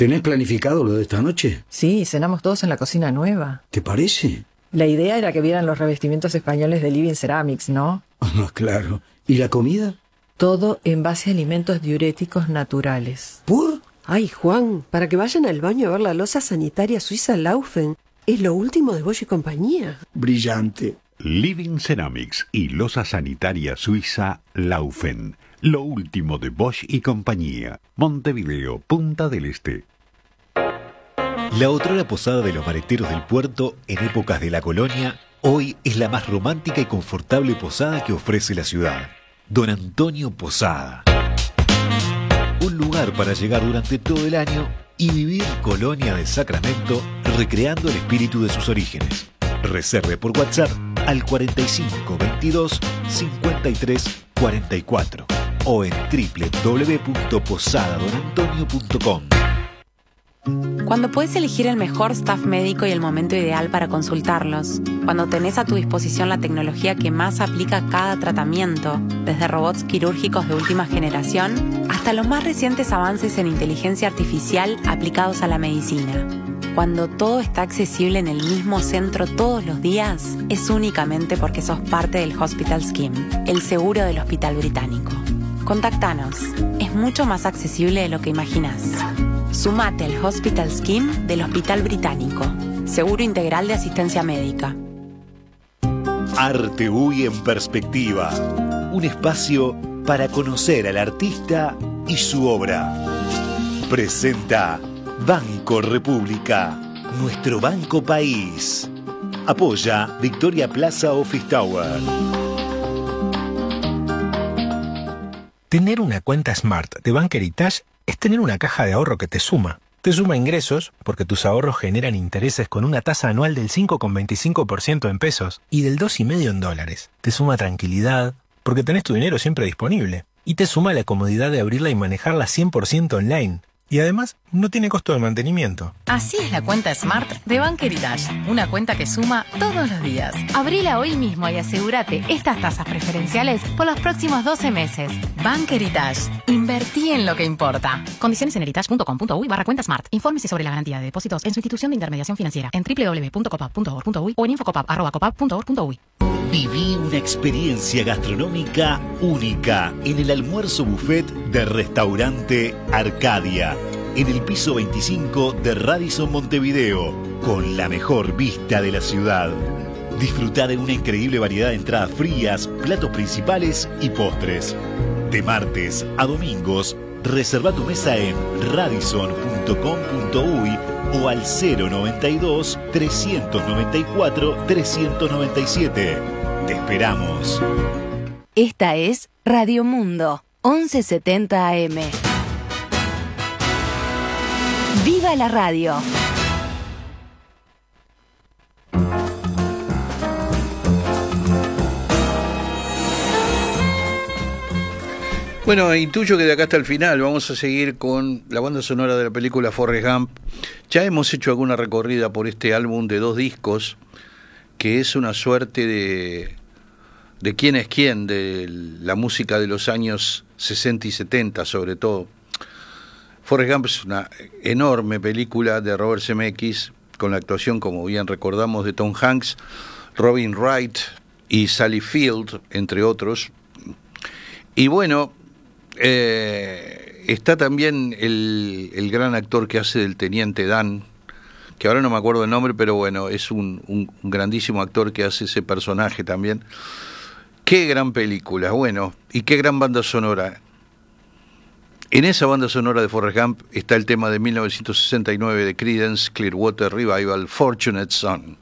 ¿Tenés planificado lo de esta noche? Sí, cenamos todos en la cocina nueva. ¿Te parece? La idea era que vieran los revestimientos españoles de Living Ceramics, ¿no? Ah, claro. ¿Y la comida? Todo en base a alimentos diuréticos naturales. ¿Por? Ay, Juan, para que vayan al baño a ver la loza sanitaria suiza Laufen. Es lo último de Bosch y compañía. Brillante. Living Ceramics y loza sanitaria suiza Laufen. Lo último de Bosch y compañía. Montevideo, Punta del Este. La otrora posada de los mareteros del puerto en épocas de la colonia, hoy es la más romántica y confortable posada que ofrece la ciudad. Don Antonio Posada. Un lugar para llegar durante todo el año y vivir Colonia del Sacramento, recreando el espíritu de sus orígenes. Reserve por WhatsApp al 45 22 53 44 o en www.posadadonantonio.com. Cuando puedes elegir el mejor staff médico y el momento ideal para consultarlos, cuando tenés a tu disposición la tecnología que más aplica a cada tratamiento, desde robots quirúrgicos de última generación hasta los más recientes avances en inteligencia artificial aplicados a la medicina. Cuando todo está accesible en el mismo centro todos los días, es únicamente porque sos parte del Hospital Scheme, el seguro del Hospital Británico. Contactanos, es mucho más accesible de lo que imaginás. Sumate al Hospital Scheme del Hospital Británico. Seguro integral de asistencia médica. Arte UI en perspectiva. Un espacio para conocer al artista y su obra. Presenta Banco República, nuestro banco país. Apoya Victoria Plaza Office Tower. Tener una cuenta Smart de Bank Heritage es tener una caja de ahorro que te suma. Te suma ingresos, porque tus ahorros generan intereses con una tasa anual del 5,25% en pesos y del 2,5% en dólares. Te suma tranquilidad, porque tenés tu dinero siempre disponible. Y te suma la comodidad de abrirla y manejarla 100% online. Y además, no tiene costo de mantenimiento. Así es la cuenta Smart de Bank Heritage. Una cuenta que suma todos los días. Abrila hoy mismo y asegúrate estas tasas preferenciales por los próximos 12 meses. Bank Heritage. Invertí en lo que importa. Condiciones en heritage.com.uy/cuenta Smart. Infórmese sobre la garantía de depósitos en su institución de intermediación financiera en www.copap.org.uy o en infocopap@copap.org.uy. Viví una experiencia gastronómica única en el almuerzo buffet de Restaurante Arcadia, en el piso 25 de Radisson Montevideo, con la mejor vista de la ciudad. Disfruta de una increíble variedad de entradas frías, platos principales y postres. De martes a domingos, reserva tu mesa en radisson.com.uy o al 092 394 397. Te esperamos. Esta es Radio Mundo, 1170 AM. ¡Viva la radio! Bueno, intuyo que de acá hasta el final vamos a seguir con la banda sonora de la película Forrest Gump. Ya hemos hecho alguna recorrida por este álbum de 2 discos, que es una suerte de quién es quién, de la música de los años 60 y 70 sobre todo. Forrest Gump es una enorme película de Robert Zemeckis, con la actuación, como bien recordamos, de Tom Hanks, Robin Wright y Sally Field, entre otros. Y bueno, está también el gran actor que hace del Teniente Dan, que ahora no me acuerdo el nombre, pero bueno, es un grandísimo actor que hace ese personaje también. Qué gran película, bueno, y qué gran banda sonora. En esa banda sonora de Forrest Gump está el tema de 1969 de Creedence Clearwater Revival, Fortunate Son.